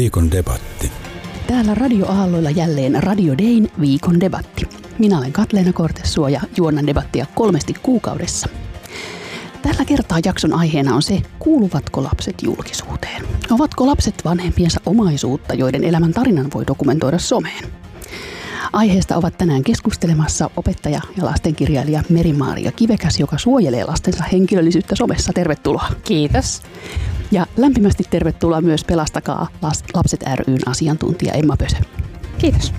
Viikon debatti. Täällä radioaalloilla jälleen Radio Dayn Viikon debatti. Minä olen Katleena Kortessuo ja juonnan debattia 3 kuukaudessa. Tällä kertaa jakson aiheena on se, kuuluvatko lapset julkisuuteen. Ovatko lapset vanhempiensa omaisuutta, joiden elämän tarinan voi dokumentoida someen? Aiheesta ovat tänään keskustelemassa opettaja ja lastenkirjailija Meri-Maaria Kivekäs, joka suojelee lastensa henkilöllisyyttä somessa. Tervetuloa. Kiitos. Ja lämpimästi tervetuloa myös Pelastakaa lapset ry:n asiantuntija Emma Pösö. Kiitos.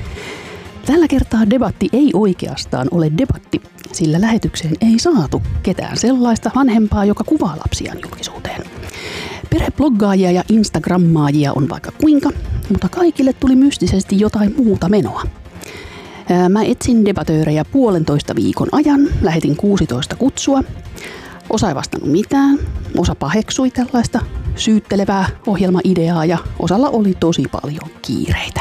Tällä kertaa debatti ei oikeastaan ole debatti, sillä lähetykseen ei saatu ketään sellaista vanhempaa, joka kuvaa lapsiaan julkisuuteen. Perhebloggaajia ja instagrammaajia on vaikka kuinka, mutta kaikille tuli mystisesti jotain muuta menoa. Mä etsin debatöörejä 1,5 viikon ajan, lähetin 16 kutsua. Osa ei vastannut mitään, osa paheksui tällaista syyttelevää ohjelmaideaa ja osalla oli tosi paljon kiireitä.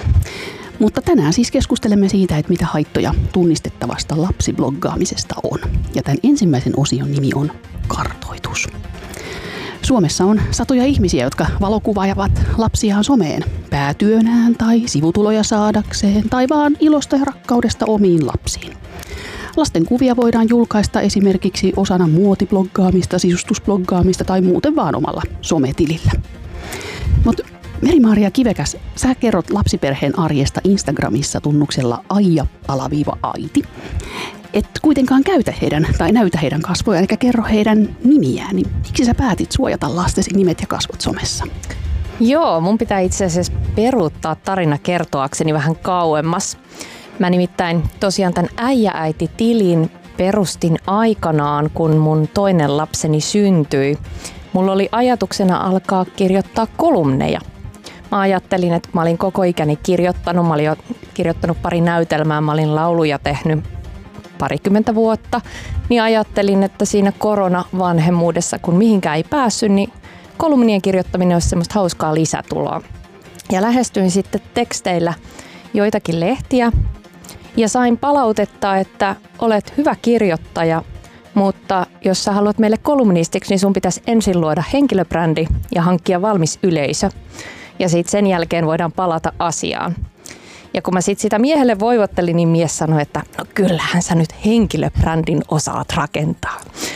Mutta tänään siis keskustelemme siitä, että mitä haittoja tunnistettavasta lapsibloggaamisesta on. Ja tämän ensimmäisen osion nimi on kartoitus. Suomessa on satoja ihmisiä, jotka valokuvaavat lapsiaan someen päätyönään tai sivutuloja saadakseen tai vaan ilosta ja rakkaudesta omiin lapsiin. Lasten kuvia voidaan julkaista esimerkiksi osana muotibloggaamista, sisustusbloggaamista tai muuten vaan omalla sometilillä. Mutta Meri-Maaria Kivekäs, sä kerrot lapsiperheen arjesta Instagramissa tunnuksella Aija-Aiti. Et kuitenkaan käytä heidän tai näytä heidän kasvojaan eikä kerro heidän nimiään, niin miksi sä päätit suojata lastesi nimet ja kasvot somessa? Joo, mun pitää itse asiassa peruuttaa tarina kertoakseni vähän kauemmas. Mä nimittäin tosiaan tämän Äijä-äiti-tilin perustin aikanaan, kun mun toinen lapseni syntyi. Mulla oli ajatuksena alkaa kirjoittaa kolumneja. Mä ajattelin, että mä olin koko ikäni kirjoittanut. Mä olin jo kirjoittanut pari näytelmää, mä olin lauluja tehnyt parikymmentä vuotta. Niin ajattelin, että siinä koronavanhemmuudessa, kun mihinkään ei päässyt, niin kolumnien kirjoittaminen olisi semmoista hauskaa lisätuloa. Ja lähestyin sitten teksteillä joitakin lehtiä ja sain palautetta, että olet hyvä kirjoittaja, mutta jos sä haluat meille kolumnistiksi, niin sun pitäisi ensin luoda henkilöbrändi ja hankkia valmis yleisö. Ja sitten sen jälkeen voidaan palata asiaan. Ja kun mä sitten sitä miehelle voivottelin, niin mies sanoi, että no kyllähän sä nyt henkilöbrändin osaat rakentaa.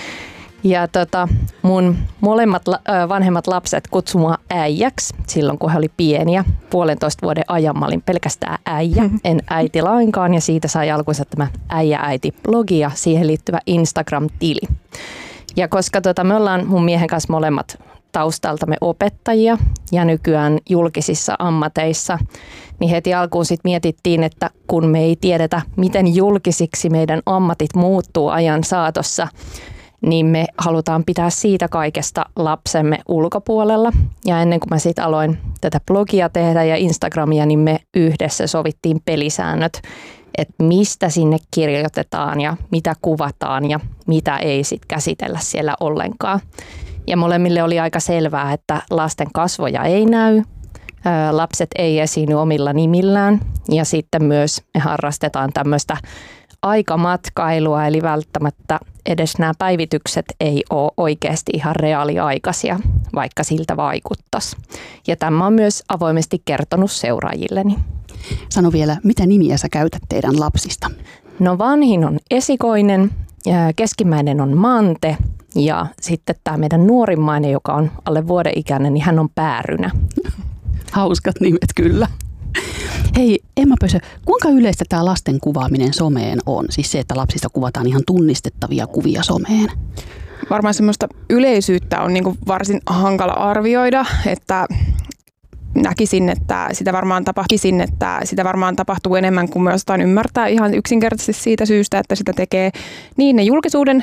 Ja mun molemmat vanhemmat lapset kutsui mua äijäksi silloin, kun he oli pieniä. 1,5 vuoden ajan mä olin pelkästään äijä, en äiti lainkaan. Ja siitä sai alkunsa tämä Äijä-äiti-blogi ja siihen liittyvä Instagram-tili. Ja koska me ollaan mun miehen kanssa molemmat taustaltamme opettajia ja nykyään julkisissa ammateissa, niin heti alkuun sit mietittiin, että kun me ei tiedetä, miten julkisiksi meidän ammatit muuttuu ajan saatossa, niin me halutaan pitää siitä kaikesta lapsemme ulkopuolella. Ja ennen kuin mä sitten aloin tätä blogia tehdä ja Instagramia, niin me yhdessä sovittiin pelisäännöt, että mistä sinne kirjoitetaan ja mitä kuvataan ja mitä ei sitten käsitellä siellä ollenkaan. Ja molemmille oli aika selvää, että lasten kasvoja ei näy, lapset ei esiinny omilla nimillään ja sitten myös me harrastetaan tämmöistä aikamatkailua, eli välttämättä edes nämä päivitykset ei ole oikeasti ihan reaaliaikaisia, vaikka siltä vaikuttaisi. Ja tämä on myös avoimesti kertonut seuraajilleni. Sano vielä, mitä nimiä sä käytät teidän lapsista? No vanhin on Esikoinen, keskimmäinen on Mante ja sitten tämä meidän nuorimmainen, joka on alle vuoden ikäinen, niin hän on Päärynä. Hauskat nimet kyllä. Hei Emma Pösö, kuinka yleistä tämä lasten kuvaaminen someen on? Siis se, että lapsista kuvataan ihan tunnistettavia kuvia someen. Varmaan semmoista yleisyyttä on niinku varsin hankala arvioida, että näkisin, että sitä varmaan tapahtuu enemmän kuin me jostain ymmärtää ihan yksinkertaisesti siitä syystä, että sitä tekee niin ne julkisuuden